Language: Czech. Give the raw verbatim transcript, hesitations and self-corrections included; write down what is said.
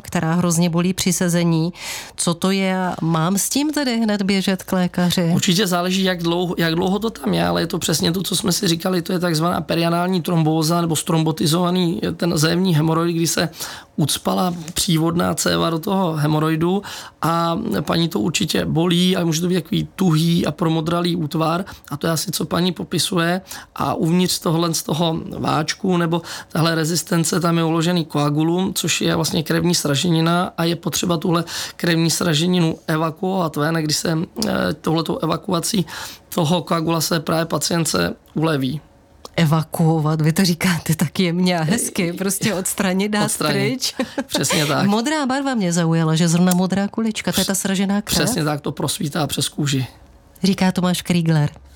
která hrozně bolí při sezení. Co to je? Mám s tím tedy hned běžet k lékaři? Určitě záleží, jak dlouho, jak dlouho to tam je, ale je to přesně to, co jsme si říkali, to je takzvaná perianální trombóza nebo strombotizovaný ten zévní hemoroid, kdy se ucpala přívodná céva do toho hemoroidu a paní to určitě bolí a může to být takový tuhý a promodralý útvar a to je asi, co paní popisuje a uvnitř tohle z toho váčku nebo tahle rezistence tam je uložený koagulum, což je vlastně krevní sraženina a je potřeba tuhle krevní sraženinu evakuovat ven, když se tohletou evakuací toho koagula se právě pacientce uleví. Evakuovat, vy to říkáte tak jemně a hezky, prostě odstranit, dát pryč. Přesně tak. Modrá barva mě zaujala, že zrovna modrá kulička, to je ta sražená krev. Přesně tak, to prosvítá přes kůži. Říká Tomáš Kriegler.